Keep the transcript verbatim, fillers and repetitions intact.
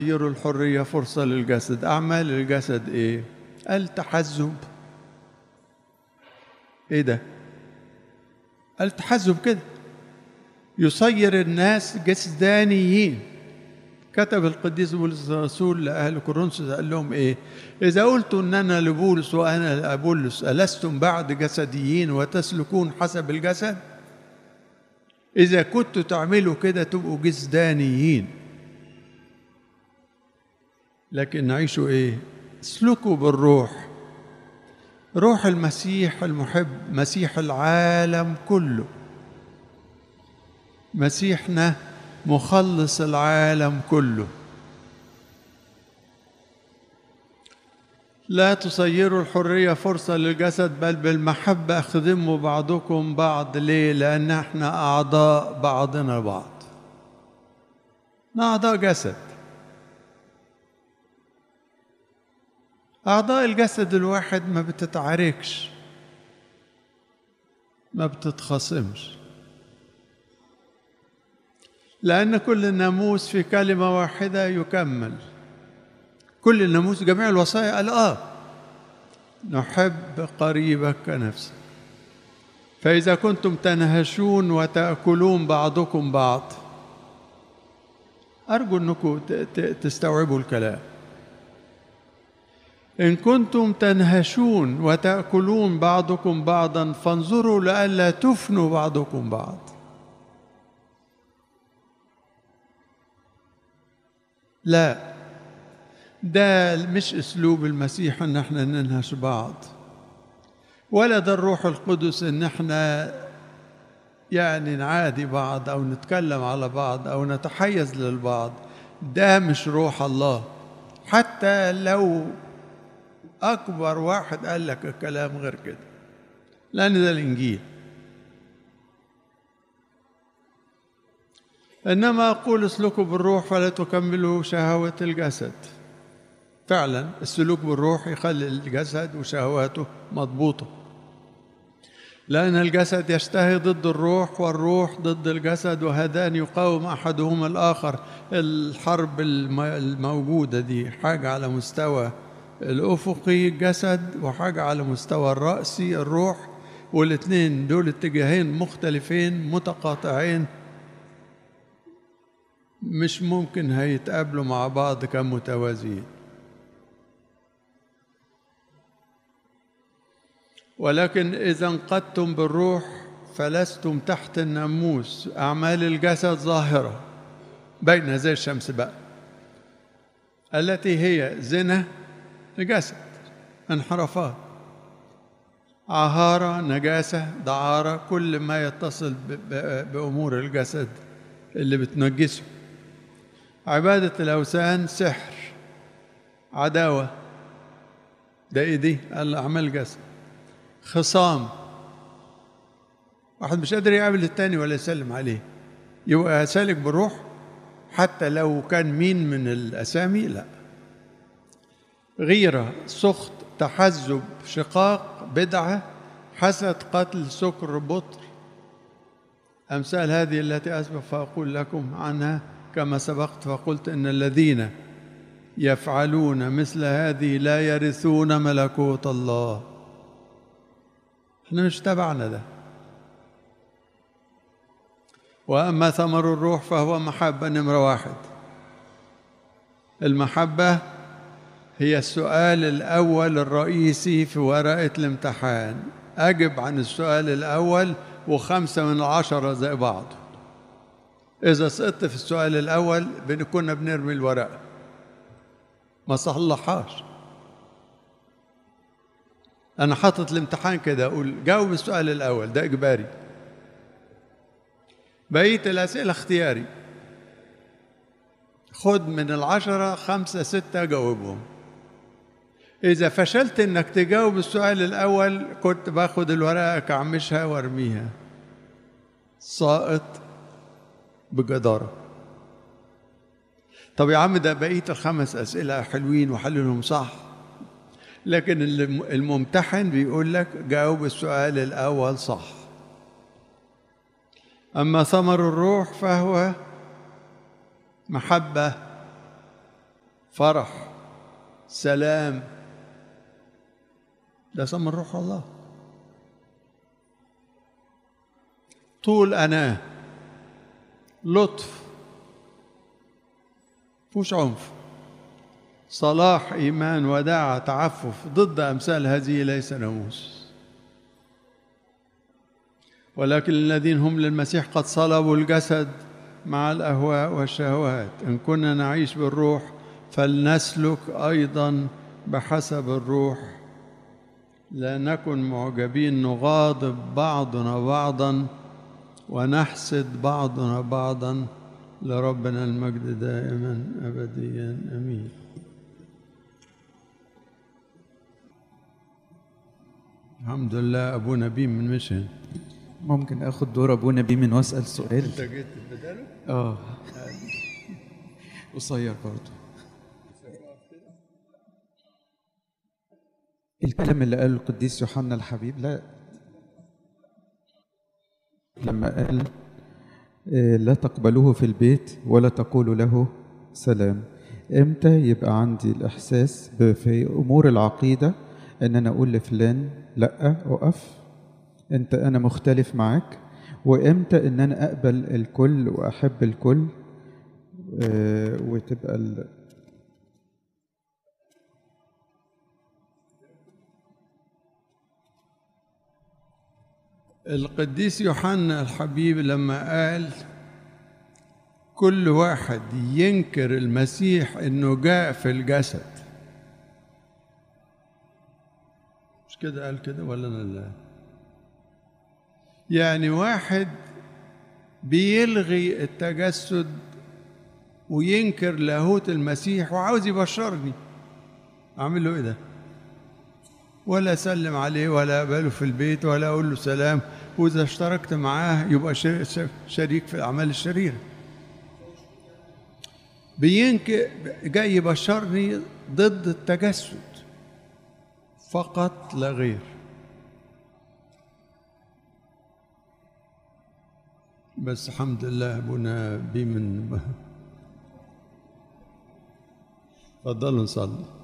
يروا الحرية فرصة للجسد. أعمال الجسد إيه؟ التحزب. إيه ده؟ التحزب كده يصير الناس جسدانيين. كتب القديس بولس الرسول لأهل كورنثوس قال لهم إيه؟ إذا قلت أن أنا لبولس وأنا لأبولس ألستم بعد جسديين وتسلكون حسب الجسد؟ إذا كنتوا تعملوا كده تبقوا جسدانيين. لكن نعيشوا إيه؟ اسلكوا بالروح. روح المسيح المحب، مسيح العالم كله، مسيحنا مخلص العالم كله. لا تصيروا الحرية فرصة للجسد بل بالمحبة اخدموا بعضكم بعض. ليه؟ لأن احنا أعضاء بعضنا بعض، أعضاء جسد. أعضاء الجسد الواحد ما بتتعاركش، ما بتتخاصمش، لأن كل الناموس في كلمة واحدة يكمل. كل الناموس جميع الوصايا قال آه نحب قريبك كنفسك. فإذا كنتم تنهشون وتأكلون بعضكم بعض، أرجو أنكم تستوعبوا الكلام. إن كنتم تنهشون وتأكلون بعضكم بعضا فانظروا لئلا تفنوا بعضكم بعض. لا، ده مش أسلوب المسيح إن احنا ننهش بعض، ولا ده الروح القدس إن احنا يعني نعادي بعض أو نتكلم على بعض أو نتحيز للبعض. ده مش روح الله. حتى لو أكبر واحد قال لك الكلام غير كده، لأن ده الإنجيل. إنما أقول اسلكوا بالروح فلا تكملوا شهوة الجسد. فعلا السلوك بالروح يخلي الجسد وشهواته مضبوطة، لأن الجسد يشتهي ضد الروح والروح ضد الجسد، وهذان يقاوم أحدهما الآخر. الحرب الموجودة دي حاجة على مستوى الأفقي الجسد، وحاجة على مستوى الرأسي الروح، والاثنين دول اتجاهين مختلفين متقاطعين، مش ممكن هيتقابلوا مع بعض كمتوازيين. ولكن إذا انقدتم بالروح فلستم تحت الناموس. أعمال الجسد ظاهرة بين زي الشمس بقى، التي هي زنا نجاسة، انحرافات، عهارة نجاسة، دعارة، كل ما يتصل بأمور الجسد اللي بتنجسه. عبادة الأوثان، سحر، عداوة، ده إيه دي؟ الأعمال الجسد. خصام، واحد مش قادر يقابل التاني ولا يسلم عليه، يبقى سالك بالروح حتى لو كان مين من الأسامي؟ لا. غيرة، سخط، تحزب، شقاق، بدعة، حسد، قتل، سكر، بطر، أمثال هذه التي أسبق فأقول لكم عنها كما سبقت فقلت إن الذين يفعلون مثل هذه لا يرثون ملكوت الله. احنا مش تبعنا ده. وأما ثمر الروح فهو محبة. نمرة واحد، المحبة هي السؤال الأول الرئيسي في ورقة الامتحان. أجب عن السؤال الأول وخمسة من العشرة زي بعض. إذا سقطت في السؤال الأول كنا بنرمي الورقة، ما صلحهاش. أنا حاطط الامتحان كده أقول جاوب السؤال الأول، ده إجباري، بقية الأسئلة اختياري. خد من العشرة خمسة ستة جاوبهم. إذا فشلت إنك تجاوب السؤال الأول كنت باخد الورقة كعمشها وارميها. ساقط بجدارة. طب يا عم ده بقية الخمس أسئلة حلوين وحللهم صح، لكن الممتحن بيقول لك جاوب السؤال الأول صح. أما ثمر الروح فهو محبة، فرح، سلام، ده ثمر روح الله. طول أناة، لطف، مفيهوش عنف، صلاح، إيمان، وداعة، تعفف. ضد أمثال هذه ليس ناموس. ولكن الذين هم للمسيح قد صلبوا الجسد مع الأهواء والشهوات. إن كنا نعيش بالروح فلنسلك أيضا بحسب الروح. لا نكن معجبين نغاضب بعضنا بعضا ونحسد بعضنا بعضا. لربنا المجد دائما أبديا أمين. الحمد لله. أبونا بيم من مشن. ممكن اخد دور ابونا بيمن واسال سؤال؟ انت جيت بداله؟ اه قصير برضه. الكلام اللي قاله القديس يوحنا الحبيب، لا لما قال لا تقبلوه في البيت ولا تقولوا له سلام، امتى يبقى عندي الاحساس في امور العقيده ان انا اقول لفلان لا اقف، انت انا مختلف معاك، وامتى ان انا اقبل الكل واحب الكل آه وتبقى ال... القديس يوحنا الحبيب لما قال كل واحد ينكر المسيح انه جاء في الجسد، مش كده قال كده ولا انا؟ لا، يعني واحد بيلغي التجسد وينكر لاهوت المسيح وعاوز يبشرني، اعمل له ايه ده؟ ولا اسلم عليه ولا اقبله في البيت ولا اقول له سلام، واذا اشتركت معاه يبقى شريك في الاعمال الشريره. بينكر، جاي يبشرني ضد التجسد فقط لا غير. بس الحمد لله ابونا بيمن. تفضلوا نصلي.